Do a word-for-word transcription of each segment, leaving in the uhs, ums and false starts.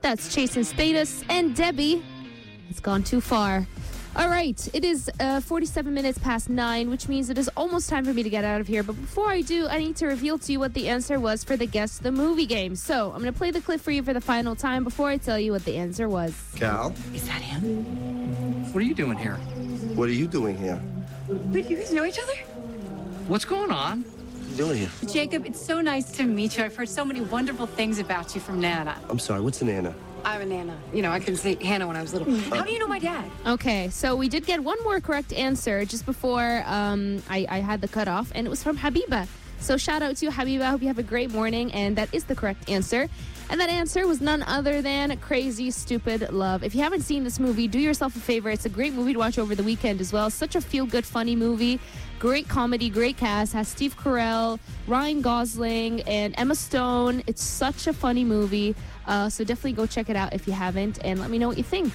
That's Chase and Status. And Debbie has gone too far. All right, it is uh, forty-seven minutes past nine, which means it is almost time for me to get out of here. But before I do, I need to reveal to you what the answer was for the Guess the Movie game. So I'm going to play the clip for you for the final time before I tell you what the answer was. Cal? Is that him? What are you doing here? What are you doing here? Wait, you guys know each other? What's going on? What are you doing here? Jacob, it's so nice to meet you. I've heard so many wonderful things about you from Nana. I'm sorry, what's an Anna? I'm a Nana. You know, I couldn't say Hannah when I was little. How do you know my dad? Okay, so we did get one more correct answer just before um, I, I had the cutoff, and it was from Habiba. So shout out to you, Habiba. I hope you have a great morning, and that is the correct answer. And that answer was none other than Crazy Stupid Love. If you haven't seen this movie, do yourself a favor. It's a great movie to watch over the weekend as well. Such a feel-good, funny movie. Great comedy, great cast. Has Steve Carell, Ryan Gosling, and Emma Stone. It's such a funny movie. Uh, so definitely go check it out if you haven't, and let me know what you think.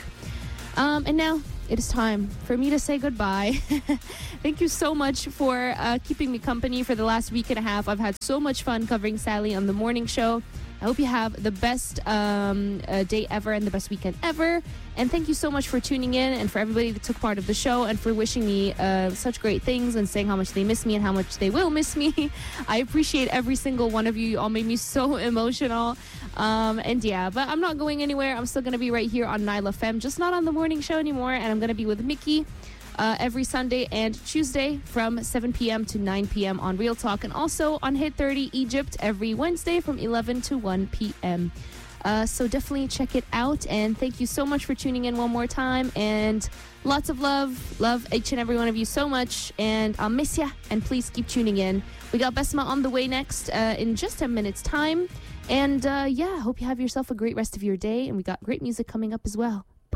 Um, and now it is time for me to say goodbye. Thank you so much for uh, keeping me company for the last week and a half. I've had so much fun covering Sally on the morning show. I hope you have the best um, uh, day ever and the best weekend ever. And thank you so much for tuning in and for everybody that took part of the show and for wishing me uh, such great things and saying how much they miss me and how much they will miss me. I appreciate every single one of you. You all made me so emotional. Um, and yeah, but I'm not going anywhere. I'm still going to be right here on Nile F M, just not on the morning show anymore. And I'm going to be with Mickey uh, every Sunday and Tuesday from seven p.m. to nine p.m. on Real Talk, and also on Hit thirty Egypt every Wednesday from eleven to one p.m. Uh, so definitely check it out, and thank you so much for tuning in one more time, and lots of love. Love each and every one of you so much, and I'll miss ya, and please keep tuning in. We got Besma on the way next uh, in just a minute's time, and uh, yeah, hope you have yourself a great rest of your day, and we got great music coming up as well. Bye!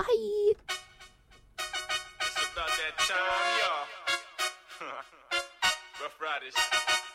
It's about that time, y'all. Rough Riders.